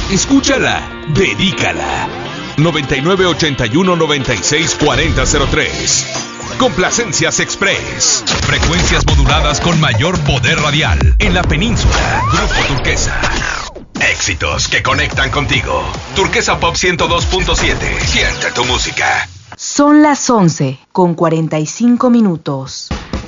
Escúchala, dedícala. 9981-964003. Complacencias Express. Frecuencias moduladas con mayor poder radial en la península. Grupo Turquesa. Éxitos que conectan contigo. Turquesa Pop 102.7. Siente tu música. Son las 11:45.